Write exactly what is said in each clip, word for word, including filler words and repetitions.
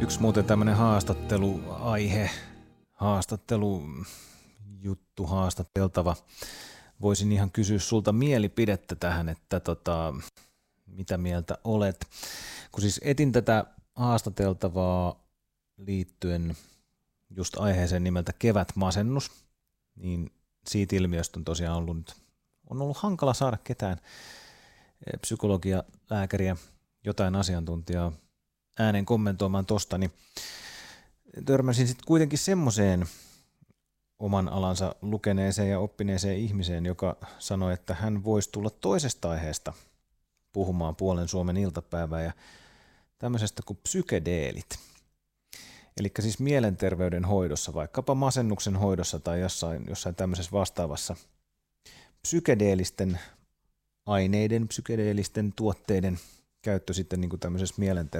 Yksi muuten tämmöinen haastatteluaihe, haastattelu, juttu, haastateltava. Voisin ihan kysyä sulta mielipidettä tähän, että tota, mitä mieltä olet. Kun siis etin tätä haastateltavaa liittyen just aiheeseen nimeltä kevätmasennus, niin siitä ilmiöstä on tosiaan ollut nyt, on ollut hankala saada ketään psykologia, lääkäriä, jotain asiantuntijaa ääneen kommentoimaan tosta, niin törmäsin sitten kuitenkin semmoiseen oman alansa lukeneeseen ja oppineeseen ihmiseen, joka sanoi, että hän voisi tulla toisesta aiheesta puhumaan Puolen Suomen iltapäivää ja tämmöisestä kuin psykedeelit. Eli siis mielenterveyden hoidossa, vaikkapa masennuksen hoidossa tai jossain, jossain tämmöisessä vastaavassa psykedeelisten aineiden, psykedeelisten tuotteiden käyttö sitten niin kuin tämmöisessä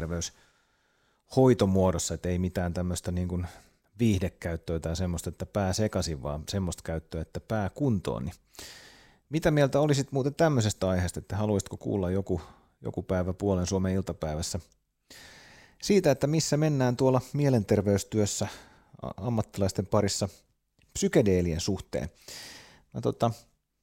mielenterveyshoitomuodossa, että ei mitään tämmöistä niin kuin viihdekäyttöä tai semmoista, että pää sekaisin, vaan semmoista käyttöä, että pää kuntoon. Niin mitä mieltä olisit muuten tämmöisestä aiheesta, että haluaisitko kuulla joku, joku päivä Puolen Suomen iltapäivässä siitä, että missä mennään tuolla mielenterveystyössä ammattilaisten parissa psykedeelien suhteen? Mä tota,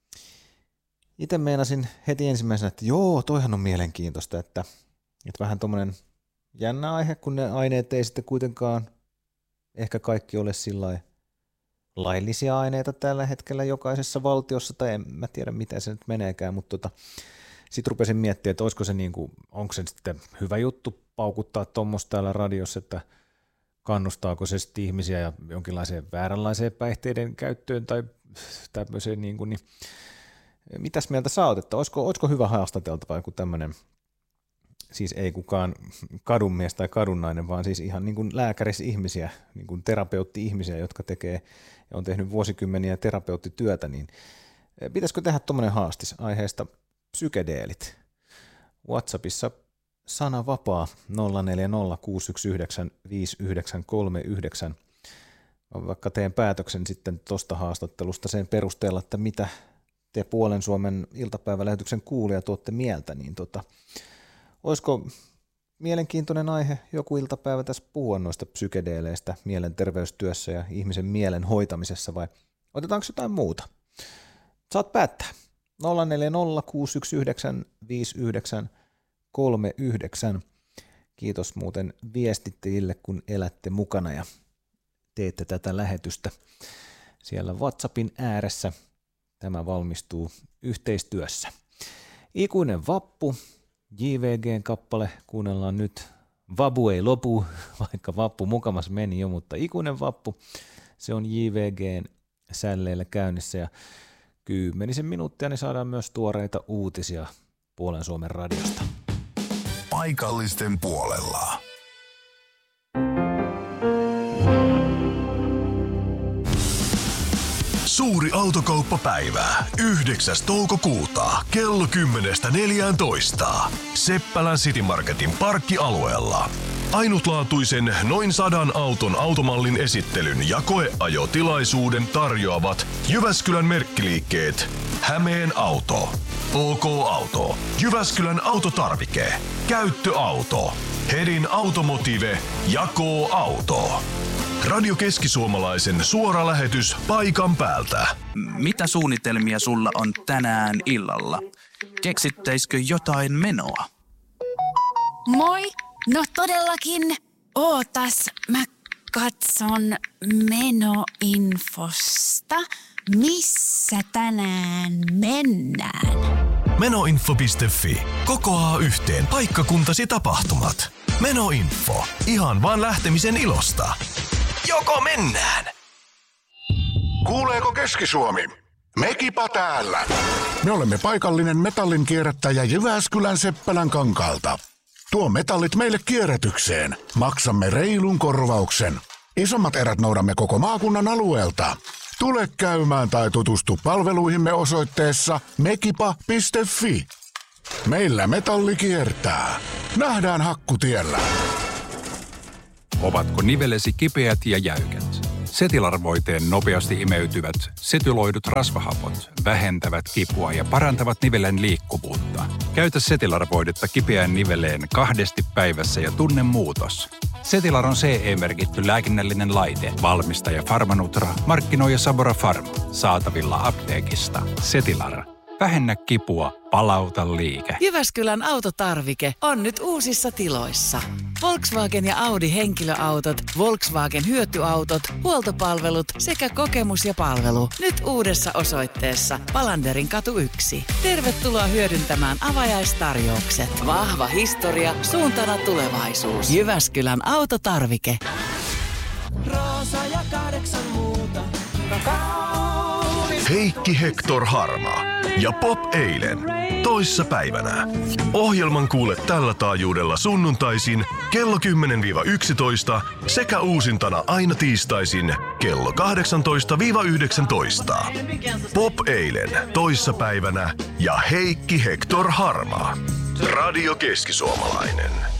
itse meinasin heti ensimmäisenä, että joo, toihan on mielenkiintoista, että, että vähän tommonen jännä aihe, kun ne aineet ei sitten kuitenkaan ehkä kaikki ole sillai laillisia aineita tällä hetkellä jokaisessa valtiossa, tai en mä tiedä miten se nyt meneekään, mutta tota, sitten rupesin miettimään, että olisiko se niinku, onko se sitten hyvä juttu paukuttaa tuommoista täällä radiossa, että kannustaako se sitten ihmisiä ja jonkinlaiseen vääränlaiseen päihteiden käyttöön tai tämmöiseen niinku, niin mitäs mieltä sä oot, että olisiko, olisiko hyvä haastateltava joku tämmöinen, siis ei kukaan kadunmies tai kadunnainen, vaan siis ihan niin kuin lääkärisihmisiä, niin kuin terapeutti-ihmisiä, jotka tekee ja on tehnyt vuosikymmeniä terapeuttityötä, niin pitäisikö tehdä tuommoinen haastis aiheesta psykedeelit? WhatsAppissa sana vapaa nolla neljä nolla kuusi yksi yhdeksän viisi yhdeksän kolme yhdeksän. Vaikka teen päätöksen sitten tuosta haastattelusta sen perusteella, että mitä te Puolen Suomen iltapäivälähetyksen kuulijat olette mieltä, niin tota, olisiko mielenkiintoinen aihe joku iltapäivä tässä puhua noista psykedeeleistä mielenterveystyössä ja ihmisen mielen hoitamisessa, vai otetaanko jotain muuta? Saat päättää. nolla neljä nolla kuusi yksi yhdeksän viisi yhdeksän kolme yhdeksän. Kiitos muuten viestittäjille, kun elätte mukana ja teette tätä lähetystä siellä WhatsAppin ääressä. Tämä valmistuu yhteistyössä. Ikuinen vappu, J V G:n kappale, kuunnellaan nyt. Vabu ei lopu, vaikka vappu mukamas meni jo, mutta ikuinen vappu, se on J V G:n sälleillä käynnissä ja kymmenisen minuuttia niin saadaan myös tuoreita uutisia Puolen Suomen radiosta. Paikallisten puolella. Suuri autokauppapäivä. yhdeksäs toukokuuta kello kymmenestä neljääntoista. Seppälän City Marketin parkkialueella. Ainutlaatuisen noin sadan auton automallin esittelyn ja koeajotilaisuuden tarjoavat Jyväskylän merkkiliikkeet Hämeen Auto, O K Auto, Jyväskylän Autotarvike, Käyttöauto, Hedin Automotive ja K-Auto. Radio Keski-Suomalaisen suora lähetys paikan päältä. Mitä suunnitelmia sulla on tänään illalla? Keksittäisikö jotain menoa? Moi! No todellakin. Ootas, mä katson menoinfosta. Missä tänään mennään? Menoinfo piste fi kokoaa yhteen paikkakuntasi tapahtumat. Menoinfo. Ihan vaan lähtemisen ilosta. Joko mennään? Kuuleeko Keski-Suomi? Mekipa täällä. Me olemme paikallinen metallin kierrättäjä Jyväskylän Seppälän kankaalta. Tuo metallit meille kierrätykseen. Maksamme reilun korvauksen. Isommat erät noudamme koko maakunnan alueelta. Tule käymään tai tutustu palveluihimme osoitteessa mekipa piste fi. Meillä metalli kiertää. Nähdään Hakkutiellä. Ovatko nivelesi kipeät ja jäykät? Setilarvoiteen nopeasti imeytyvät setyloidut rasvahapot vähentävät kipua ja parantavat nivelen liikkuvuutta. Käytä setilarvoidetta kipeään niveleen kahdesti päivässä ja tunne muutos. Setilar on C E-merkitty lääkinnällinen laite. Valmistaja Pharmanutra markkinoi ja Sabora Pharma. Saatavilla apteekista. Setilar. Vähennä kipua, palauta liike. Jyväskylän autotarvike on nyt uusissa tiloissa. Volkswagen ja Audi henkilöautot, Volkswagen hyötyautot, huoltopalvelut sekä kokemus ja palvelu. Nyt uudessa osoitteessa Palanderin katu yksi. Tervetuloa hyödyntämään avajaistarjoukset. Vahva historia, suuntana tulevaisuus. Jyväskylän autotarvike. Roosa ja kahdeksan muuta. Heikki Hector Harmaa ja Pop eilen toissa päivänä. Ohjelman kuule tällä taajuudella sunnuntaisin kello kymmenen yksitoista sekä uusintana aina tiistaisin kello kahdeksantoista yhdeksäntoista. Pop eilen toissa päivänä ja Heikki Hector Harmaa. Radio Keski-Suomalainen.